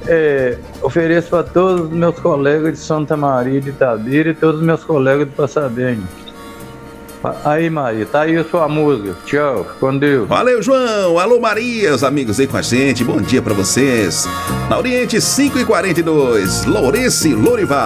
Ofereço para todos os meus colegas de Santa Maria de Itabira e todos os meus colegas de Passabenho. Aí, Maria, tá aí a sua música. Tchau, com Deus. Valeu, João. Alô, Maria, os amigos aí com a gente. Bom dia pra vocês. Na Oriente 5h42, Lourenço e Lorival.